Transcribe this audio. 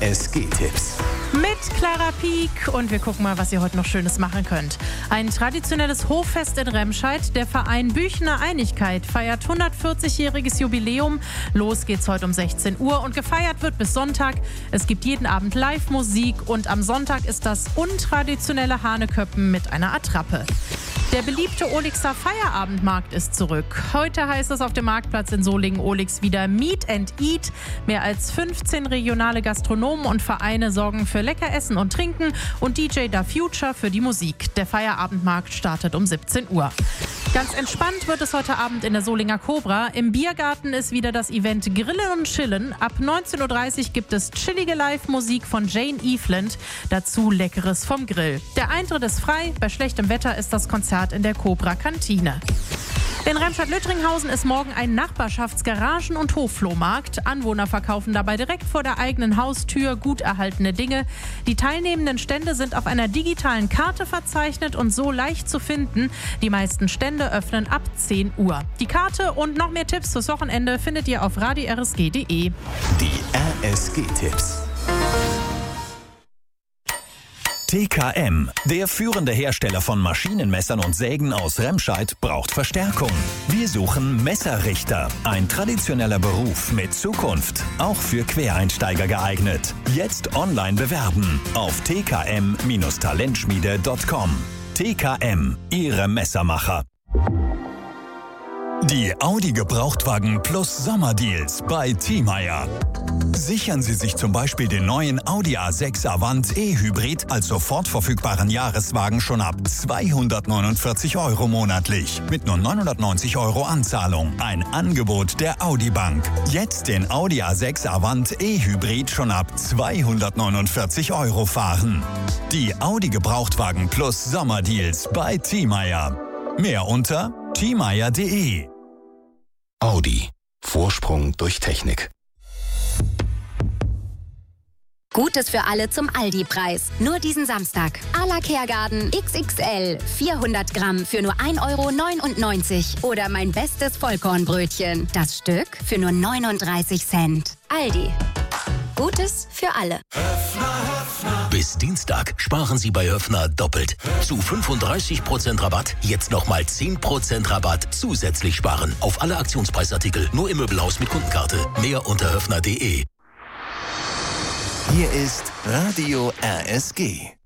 RSG-Tipps. Mit Clara Pieck und wir gucken mal, was ihr heute noch Schönes machen könnt. Ein traditionelles Hoffest in Remscheid. Der Verein Büchener Einigkeit feiert 140-jähriges Jubiläum. Los geht's heute um 16 Uhr und gefeiert wird bis Sonntag. Es gibt jeden Abend Live-Musik und am Sonntag ist das untraditionelle Hahneköppen mit einer Attrappe. Der beliebte Olixer Feierabendmarkt ist zurück. Heute heißt es auf dem Marktplatz in Solingen-Olix wieder Meet and Eat. Mehr als 15 regionale Gastronomen und Vereine sorgen für lecker Essen und Trinken und DJ Da Future für die Musik. Der Feierabendmarkt startet um 17 Uhr. Ganz entspannt wird es heute Abend in der Solinger Cobra. Im Biergarten ist wieder das Event Grillen und Chillen. Ab 19.30 Uhr gibt es chillige Live-Musik von Jane Eveland. Dazu Leckeres vom Grill. Der Eintritt ist frei. Bei schlechtem Wetter ist das Konzert in der Cobra-Kantine. In Remscheid-Lüttringhausen ist morgen ein Nachbarschaftsgaragen- und Hofflohmarkt. Anwohner verkaufen dabei direkt vor der eigenen Haustür gut erhaltene Dinge. Die teilnehmenden Stände sind auf einer digitalen Karte verzeichnet und so leicht zu finden. Die meisten Stände öffnen ab 10 Uhr. Die Karte und noch mehr Tipps fürs Wochenende findet ihr auf radio-rsg.de. Die RSG-Tipps. TKM, der führende Hersteller von Maschinenmessern und Sägen aus Remscheid, braucht Verstärkung. Wir suchen Messerrichter, ein traditioneller Beruf mit Zukunft, auch für Quereinsteiger geeignet. Jetzt online bewerben auf tkm-talentschmiede.com. TKM, Ihre Messermacher. Die Audi Gebrauchtwagen Plus Sommerdeals bei Thiemeyer. Sichern Sie sich zum Beispiel den neuen Audi A6 Avant E-Hybrid als sofort verfügbaren Jahreswagen schon ab 249 € monatlich. Mit nur 990 € Anzahlung. Ein Angebot der Audi Bank. Jetzt den Audi A6 Avant E-Hybrid schon ab 249 € fahren. Die Audi Gebrauchtwagen Plus Sommerdeals bei Thiemeyer. Mehr unter thiemeyer.de. Audi. Vorsprung durch Technik. Gutes für alle zum Aldi-Preis. Nur diesen Samstag. A la Kehrgarten XXL. 400 Gramm für nur 1,99 € Oder mein bestes Vollkornbrötchen. Das Stück für nur 39 Cent. Aldi. Gutes für alle. Bis Dienstag sparen Sie bei Höffner doppelt. Zu 35% Rabatt, jetzt nochmal 10% Rabatt zusätzlich sparen. Auf alle Aktionspreisartikel, nur im Möbelhaus mit Kundenkarte. Mehr unter höffner.de. Hier ist Radio RSG.